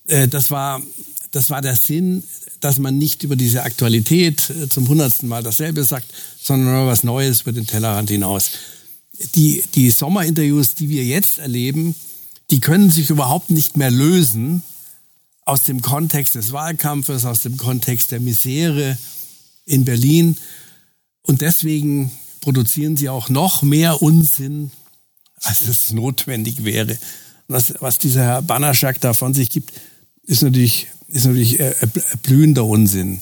Das war der Sinn, dass man nicht über diese Aktualität zum 100. Mal dasselbe sagt, sondern nur was Neues über den Tellerrand hinaus. Die Sommerinterviews, die wir jetzt erleben, die können sich überhaupt nicht mehr lösen aus dem Kontext des Wahlkampfes, aus dem Kontext der Misere in Berlin. Und deswegen produzieren sie auch noch mehr Unsinn, als es notwendig wäre. Was dieser Herr Banaschak da von sich gibt, ist natürlich blühender Unsinn.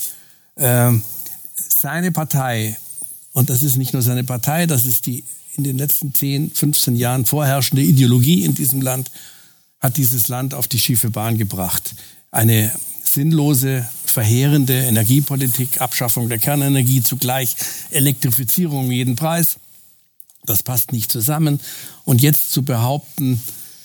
Seine Partei, und das ist nicht nur seine Partei, das ist die in den letzten 10, 15 Jahren vorherrschende Ideologie in diesem Land, hat dieses Land auf die schiefe Bahn gebracht. Eine sinnlose, verheerende Energiepolitik, Abschaffung der Kernenergie, zugleich Elektrifizierung um jeden Preis. Das passt nicht zusammen. Und jetzt zu behaupten,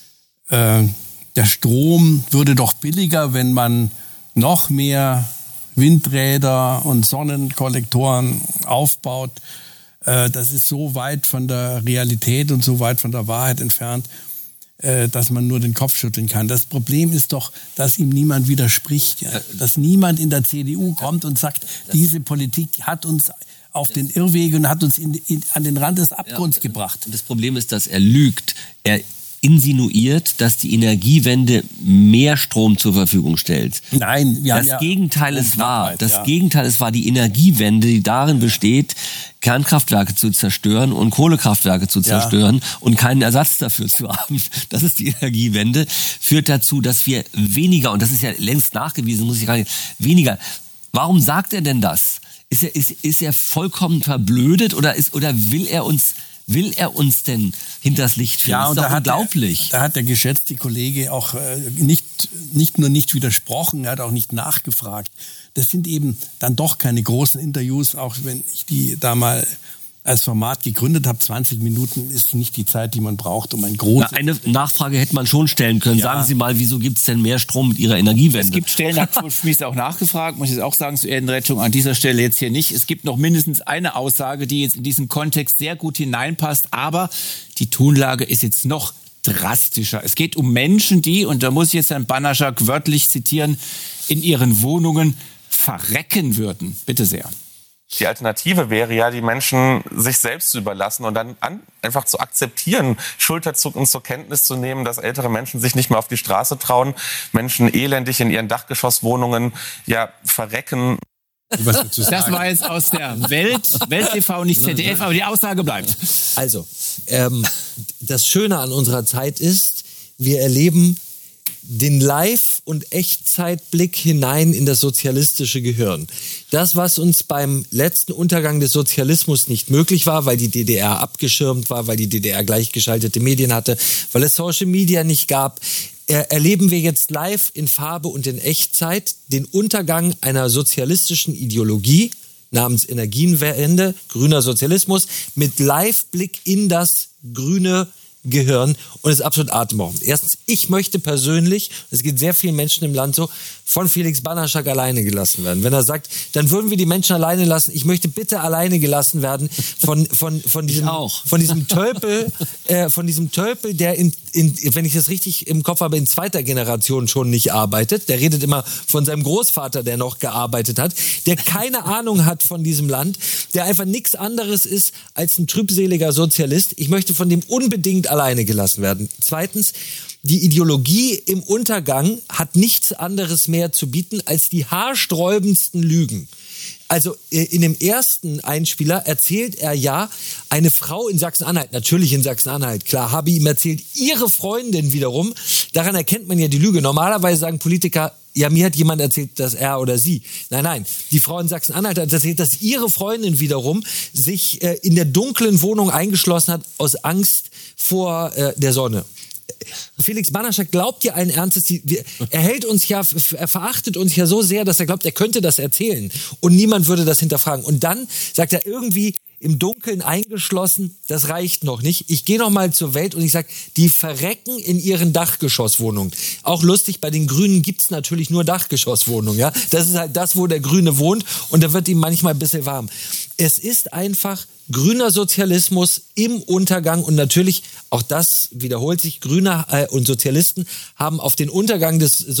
der Strom würde doch billiger, wenn man noch mehr Windräder und Sonnenkollektoren aufbaut. Das ist so weit von der Realität und so weit von der Wahrheit entfernt, dass man nur den Kopf schütteln kann. Das Problem ist doch, dass ihm niemand widerspricht. Ja? Dass niemand in der CDU kommt und sagt, diese Politik hat uns auf den Irrweg und hat uns an den Rand des Abgrunds gebracht. Das Problem ist, dass er lügt. Er insinuiert, dass die Energiewende mehr Strom zur Verfügung stellt. Nein, das Gegenteil ist wahr. Das Gegenteil ist wahr. Die Energiewende, die darin besteht, Kernkraftwerke zu zerstören und Kohlekraftwerke zu zerstören und keinen Ersatz dafür zu haben. Das ist die Energiewende. Führt dazu, dass wir weniger, und das ist ja längst nachgewiesen, muss ich gar nicht, weniger. Warum sagt er denn das? Ist er vollkommen verblödet oder will er uns denn hinters Licht führen? Ja, und das ist doch unglaublich. Da hat der geschätzte Kollege auch nicht nur nicht widersprochen, er hat auch nicht nachgefragt. Das sind eben dann doch keine großen Interviews, auch wenn ich die da mal als Format gegründet habe. 20 Minuten ist nicht die Zeit, die man braucht, um ein großes... Eine Nachfrage hätte man schon stellen können. Ja. Sagen Sie mal, wieso gibt es denn mehr Strom mit Ihrer Energiewende? Es gibt Stellen, da hat Schmies auch nachgefragt, muss ich jetzt auch sagen, zur Erdenrettung an dieser Stelle jetzt hier nicht. Es gibt noch mindestens eine Aussage, die jetzt in diesen Kontext sehr gut hineinpasst, aber die Tonlage ist jetzt noch drastischer. Es geht um Menschen, die, und da muss ich jetzt Herrn Banaschak wörtlich zitieren, in ihren Wohnungen verrecken würden. Bitte sehr. Die Alternative wäre ja, die Menschen sich selbst zu überlassen und dann einfach zu akzeptieren, schulterzuckend zur Kenntnis zu nehmen, dass ältere Menschen sich nicht mehr auf die Straße trauen, Menschen elendig in ihren Dachgeschosswohnungen verrecken. Das war jetzt aus der Welt TV, nicht ZDF, aber die Aussage bleibt. Also, das Schöne an unserer Zeit ist, wir erleben den Live- und Echtzeitblick hinein in das sozialistische Gehirn. Das, was uns beim letzten Untergang des Sozialismus nicht möglich war, weil die DDR abgeschirmt war, weil die DDR gleichgeschaltete Medien hatte, weil es Social Media nicht gab, erleben wir jetzt live in Farbe und in Echtzeit den Untergang einer sozialistischen Ideologie namens Energiewende, grüner Sozialismus, mit Live-Blick in das grüne Gehirn, und es ist absolut atemberaubend. Erstens, ich möchte persönlich, es geht sehr vielen Menschen im Land so, von Felix Banaschak alleine gelassen werden. Wenn er sagt, dann würden wir die Menschen alleine lassen. Ich möchte bitte alleine gelassen werden von diesem Tölpel, der wenn ich das richtig im Kopf habe, in zweiter Generation schon nicht arbeitet. Der redet immer von seinem Großvater, der noch gearbeitet hat, der keine Ahnung hat von diesem Land, der einfach nichts anderes ist als ein trübseliger Sozialist. Ich möchte von dem unbedingt alleine gelassen werden. Zweitens, die Ideologie im Untergang hat nichts anderes mehr zu bieten als die haarsträubendsten Lügen. Also in dem ersten Einspieler erzählt er ja, eine Frau in Sachsen-Anhalt, natürlich in Sachsen-Anhalt, klar, habe ihm erzählt, ihre Freundin wiederum, daran erkennt man ja die Lüge. Normalerweise sagen Politiker, ja, mir hat jemand erzählt, dass er oder sie. Nein, die Frau in Sachsen-Anhalt hat erzählt, dass ihre Freundin wiederum sich in der dunklen Wohnung eingeschlossen hat aus Angst vor der Sonne. Felix Banaschak glaubt ja allen Ernstes, er verachtet uns ja so sehr, dass er glaubt, er könnte das erzählen und niemand würde das hinterfragen. Und dann sagt er irgendwie im Dunkeln eingeschlossen, das reicht noch nicht. Ich gehe noch mal zur Welt und ich sage, die verrecken in ihren Dachgeschosswohnungen. Auch lustig, bei den Grünen gibt's natürlich nur Dachgeschosswohnungen. Ja? Das ist halt das, wo der Grüne wohnt, und da wird ihm manchmal ein bisschen warm. Es ist einfach grüner Sozialismus im Untergang, und natürlich, auch das wiederholt sich, Grüne und Sozialisten haben auf den Untergang des